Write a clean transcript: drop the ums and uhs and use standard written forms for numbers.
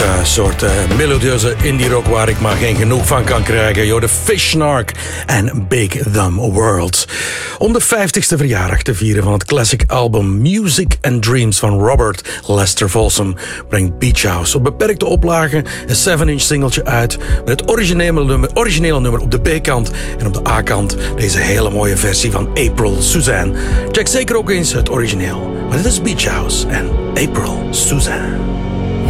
soort melodieuze indie rock waar ik maar geen genoeg van kan krijgen. Yo, de Fish Snark en Big Dumb World. Om de 50ste verjaardag te vieren van het classic album Music and Dreams van Robert Lester Folsom brengt Beach House op beperkte oplagen een 7-inch singeltje uit met het originele nummer op de B-kant en op de A-kant deze hele mooie versie van April Suzanne. Check zeker ook eens het origineel. Maar dit is Beach House en April Suzanne.